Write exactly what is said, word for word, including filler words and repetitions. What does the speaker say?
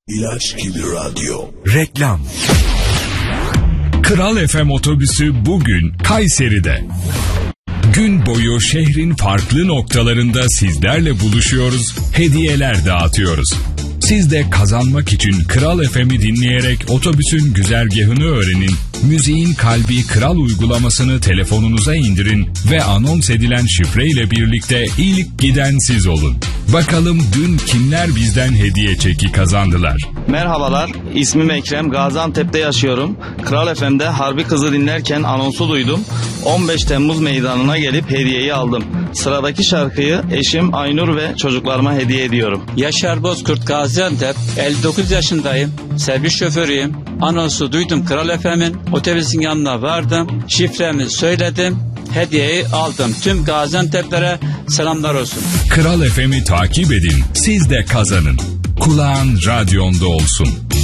İlaç gibi radyo. Reklam. Kral F M otobüsü bugün Kayseri'de. Gün boyu şehrin farklı noktalarında sizlerle buluşuyoruz, hediyeler dağıtıyoruz. Siz de kazanmak için Kral F M'i dinleyerek otobüsün güzergahını öğrenin, müziğin kalbi Kral uygulamasını telefonunuza indirin ve anons edilen şifreyle birlikte ilk giden siz olun. Bakalım dün kimler bizden hediye çeki kazandılar? Merhabalar, ismim Ekrem, Gaziantep'te yaşıyorum. Kral F M'de Harbi Kızı dinlerken anonsu duydum. on beş Temmuz meydanına gelip hediyeyi aldım. Sıradaki şarkıyı eşim Aynur ve çocuklarıma hediye ediyorum. Yaşar Bozkurt, Gaziantep, elli dokuz yaşındayım, servis şoförüyüm. Anonsu duydum Kral F M'in, otobüsün yanına vardım, şifremi söyledim, hediyeyi aldım. Tüm Gaziantep'lere selamlar olsun. Kral F M'i takip edin, siz de kazanın. Kulağın radyonda olsun.